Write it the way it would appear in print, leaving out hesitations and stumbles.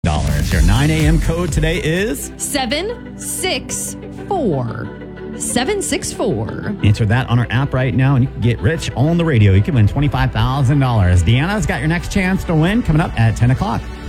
Your 9 a.m. code today is 764. 764. Answer that on our app right now, and you can get rich on the radio. You can win $25,000. Deanna's got your next chance to win coming up at 10 o'clock.